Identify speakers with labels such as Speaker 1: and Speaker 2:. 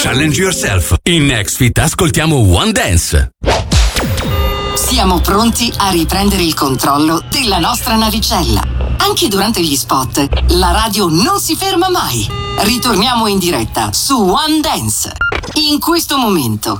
Speaker 1: Challenge yourself. In Nextfit ascoltiamo One Dance.
Speaker 2: Siamo pronti a riprendere il controllo della nostra navicella. Anche durante gli spot, la radio non si ferma mai. Ritorniamo in diretta su One Dance. In questo momento